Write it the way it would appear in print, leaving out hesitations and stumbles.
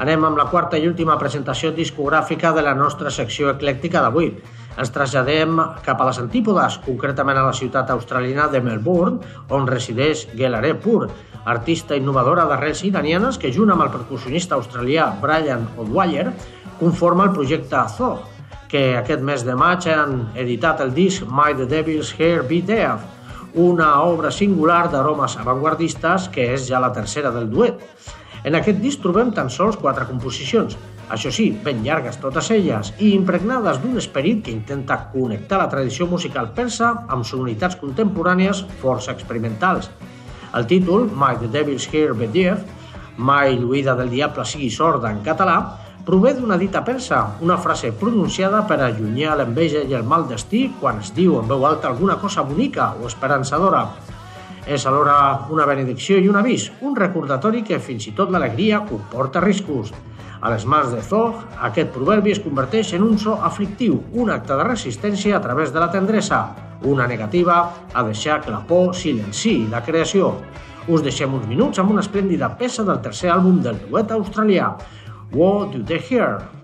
Anem amb la quarta i última presentació discogràfica de la nostra secció eclèctica d'avui. Ens traslladem cap a les antípodes, concretament a la ciutat australiana de Melbourne, on resideix Gelare Pur, artista innovadora d'arrels iranianes que, junt amb el percussionista australià Brian O'Dwyer, conforma el projecte Zog, que aquest mes de maig han editat el disc May the Devil's Hair Be Deaf, una obra singular d'aromes avantguardistes que és ja la tercera del duet. En aquest disc trobem tan sols 4 composicions, això sí, ben llargues totes elles i impregnades d'un esperit que intenta connectar la tradició musical persa amb sonoritats contemporànies força experimentals. El títol, May the Devil's Hair Be Deaf, Mai l'oïda del diable sigui sorda en català, prové d'una dita persa, una frase pronunciada per allunyar l'enveja i el mal destí quan es diu en veu alta alguna cosa bonica o esperançadora. És alhora una benedicció i un avís, un recordatori que fins i tot l'alegria comporta riscos. A les mans de Zog, aquest proverbi es converteix en un so aflictiu, un acte de resistència a través de la tendresa, una negativa a deixar que la por silenciï la creació. Us deixem uns minuts amb una esplèndida peça del tercer àlbum del duet australià, What Do They Hear?